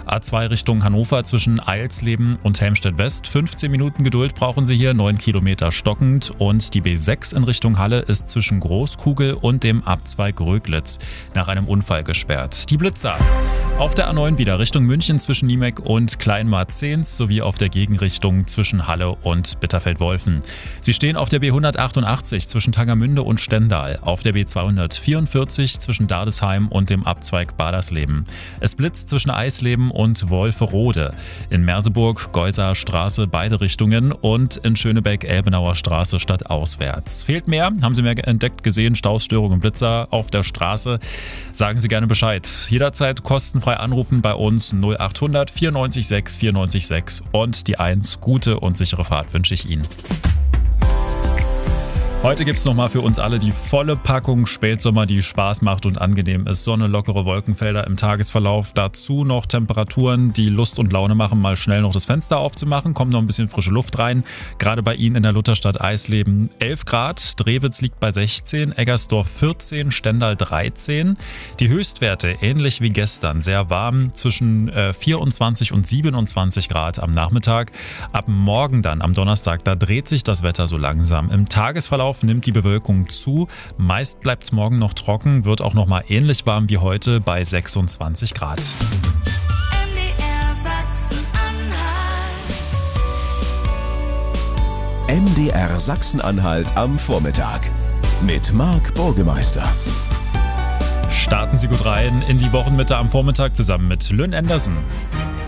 A2 Richtung Hannover zwischen Eilsleben und Helmstedt West. 15 Minuten Geduld brauchen Sie hier, 9 Kilometer stockend. Und die B6 in Richtung Halle ist zwischen Großkugel und dem Abzweig Röglitz nach einem Unfall gesperrt. Die Blitzer. Auf der A9 wieder Richtung München zwischen Niemek und Kleinmarzens sowie auf der Gegenrichtung zwischen Halle und Bitterfeld-Wolfen. Sie stehen auf der B188 zwischen Tangermünde und Stendal, auf der B244 zwischen Dardesheim und dem Abzweig Badersleben. Es blitzt zwischen Eisleben und Wolferode. In Merseburg, Geuser Straße beide Richtungen und in Schönebeck Elbenauer Straße stadtauswärts. Fehlt mehr? Haben Sie mehr entdeckt, gesehen? Stausstörungen, Blitzer auf der Straße? Sagen Sie gerne Bescheid. Jederzeit kostenfrei anrufen bei uns 0800 94 6 94 6 und die 1. Gute und sichere Fahrt wünsche ich Ihnen. Heute gibt's nochmal für uns alle die volle Packung Spätsommer, die Spaß macht und angenehm ist. Sonne, lockere Wolkenfelder im Tagesverlauf. Dazu noch Temperaturen, die Lust und Laune machen, mal schnell noch das Fenster aufzumachen. Kommt noch ein bisschen frische Luft rein. Gerade bei Ihnen in der Lutherstadt Eisleben 11 Grad. Drewitz liegt bei 16, Eggersdorf 14, Stendal 13. Die Höchstwerte ähnlich wie gestern. Sehr warm, zwischen 24 und 27 Grad am Nachmittag. Ab morgen dann, am Donnerstag, da dreht sich das Wetter so langsam. Im Tagesverlauf nimmt die Bewölkung zu. Meist bleibt es morgen noch trocken, wird auch noch mal ähnlich warm wie heute bei 26 Grad. MDR Sachsen-Anhalt am Vormittag mit Marc Burgemeister. Starten Sie gut rein in die Wochenmitte am Vormittag zusammen mit Lynn Anderson.